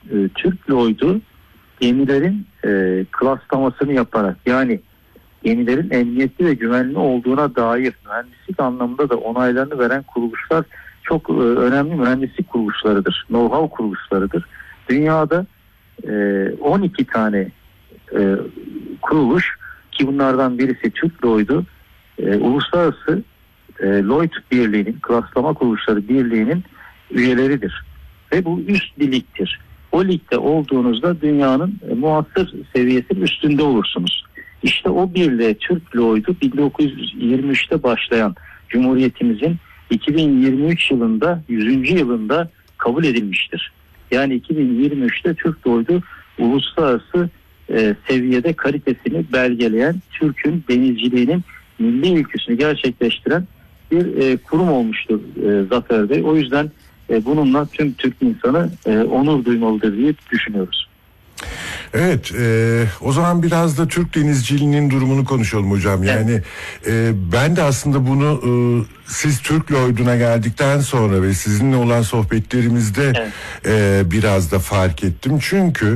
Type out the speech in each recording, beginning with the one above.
Türk Lloyd'u gemilerin klaslamasını yaparak, yani gemilerin emniyetli ve güvenli olduğuna dair mühendislik anlamında da onaylarını veren kuruluşlar çok önemli mühendislik kuruluşlarıdır. Know-how kuruluşlarıdır. Dünyada 12 tane kuruluş, ki bunlardan birisi Türk Lloyd'u Uluslararası Lloyd Birliği'nin, klaslama kuruluşları birliğinin üyeleridir. Ve bu üst bir ligdir. O ligde olduğunuzda dünyanın muasır seviyesinin üstünde olursunuz. İşte o birliğe Türk Lloyd'u 1923'te başlayan Cumhuriyetimizin 2023 yılında 100. yılında kabul edilmiştir. Yani 2023'te Türk Lloyd'u uluslararası seviyede kalitesini belgeleyen, Türk'ün denizciliğinin milli ülküsünü gerçekleştiren bir kurum olmuştur Zafer Bey. O yüzden bununla tüm Türk insanı onur duymalıdır diye düşünüyoruz. Evet, o zaman biraz da Türk denizciliğinin durumunu konuşalım hocam. Yani ben de aslında bunu siz Türk Lloyd'una geldikten sonra ve sizinle olan sohbetlerimizde biraz da fark ettim. Çünkü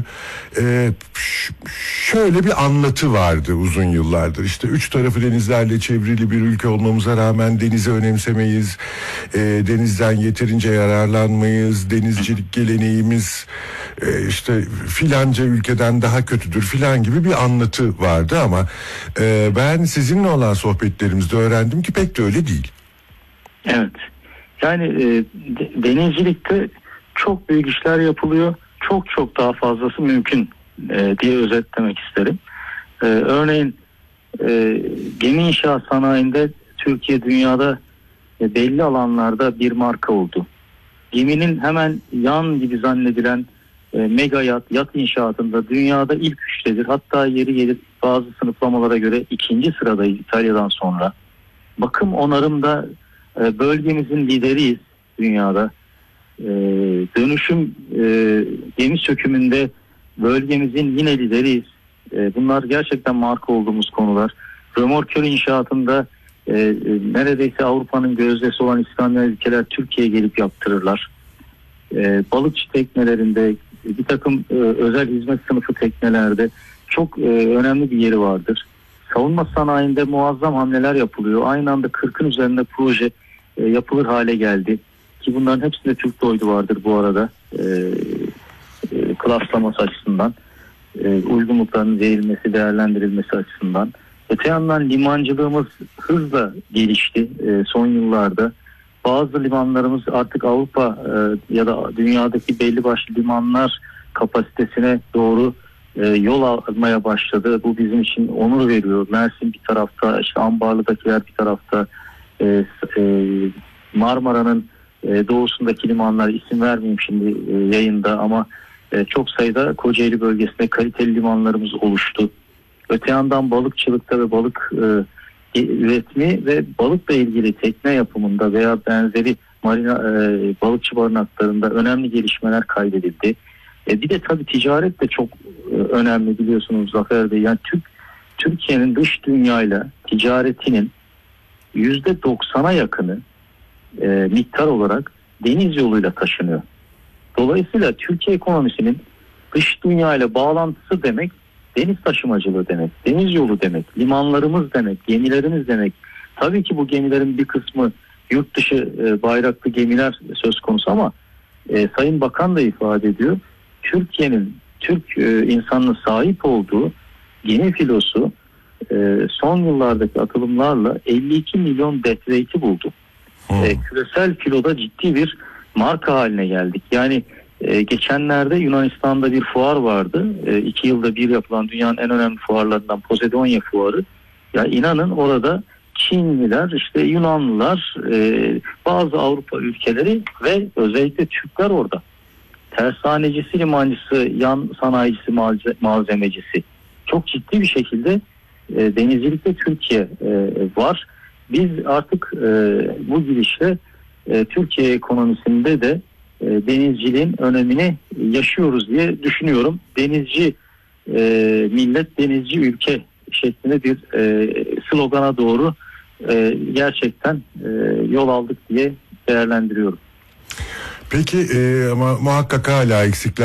şöyle bir anlatı vardı uzun yıllardır. İşte 3 tarafı denizlerle çevrili bir ülke olmamıza rağmen denizi önemsemeyiz. Denizden yeterince yararlanmayız. Denizcilik geleneğimiz işte filanca ülkeden daha kötüdür filan gibi bir anlatı vardı ama ben sizinle olan sohbetlerimizde öğrendim ki pek de öyle değil. Evet. Yani denizcilikte çok büyük işler yapılıyor. Çok çok daha fazlası mümkün diye özetlemek isterim. Örneğin gemi inşaat sanayinde Türkiye dünyada belli alanlarda bir marka oldu. Geminin hemen yan gibi zannedilen mega yat inşaatında dünyada ilk üçtedir. Hatta yeri gelir bazı sınıflamalara göre 2. sıradayız İtalya'dan sonra. Bakım onarımda bölgemizin lideriyiz dünyada. Dönüşüm gemi sökümünde bölgemizin yine lideriyiz. Bunlar gerçekten marka olduğumuz konular. Römorkör inşaatında neredeyse Avrupa'nın gözdesi olan İskandinav ülkeler Türkiye'ye gelip yaptırırlar. Balıkçı teknelerinde, bir takım özel hizmet sınıfı teknelerde çok önemli bir yeri vardır. Savunma sanayinde muazzam hamleler yapılıyor. Aynı anda 40'ın üzerinde proje yapılır hale geldi. Ki bunların hepsinde Türk Lloyd'u vardır bu arada. Klaslaması açısından. Uygunluklarının verilmesi, değerlendirilmesi açısından. Öte yandan limancılığımız hızla gelişti son yıllarda. Bazı limanlarımız artık Avrupa ya da dünyadaki belli başlı limanlar kapasitesine doğru yol almaya başladı. Bu bizim için onur veriyor. Mersin bir tarafta, işte Ambarlı'dakiler bir tarafta, Marmara'nın doğusundaki limanlar, isim vermeyeyim şimdi yayında ama çok sayıda Kocaeli bölgesinde kaliteli limanlarımız oluştu. Öte yandan balıkçılıkta ve balık üretimi ve balıkla ilgili tekne yapımında veya benzeri marina balıkçı barınaklarında önemli gelişmeler kaydedildi. Bir de tabii ticaret de çok önemli biliyorsunuz Zafer Bey. Yani Türkiye'nin dış dünyayla ticaretinin %90'a yakını miktar olarak deniz yoluyla taşınıyor. Dolayısıyla Türkiye ekonomisinin dış dünyayla bağlantısı demek deniz taşımacılığı demek, deniz yolu demek, limanlarımız demek, gemilerimiz demek. Tabii ki bu gemilerin bir kısmı yurt dışı bayraklı gemiler söz konusu ama Sayın Bakan da ifade ediyor. Türkiye'nin, Türk insanının sahip olduğu gemi filosu son yıllardaki atılımlarla 52 milyon deadweight'i buldu. Küresel filoda ciddi bir marka haline geldik. Yani geçenlerde Yunanistan'da bir fuar vardı. 2 yılda bir yapılan dünyanın en önemli fuarlarından Posidonia fuarı. Ya inanın orada Çinliler, işte Yunanlılar, bazı Avrupa ülkeleri ve özellikle Türkler orada. Tersanecisi, limancısı, yan sanayicisi, malzemecisi. Çok ciddi bir şekilde denizcilikte Türkiye var. Biz artık bu gidişle Türkiye ekonomisinde de denizciliğin önemini yaşıyoruz diye düşünüyorum. Denizci millet, denizci ülke şeklinde bir slogana doğru gerçekten yol aldık diye değerlendiriyorum. Peki ama muhakkak hala eksikler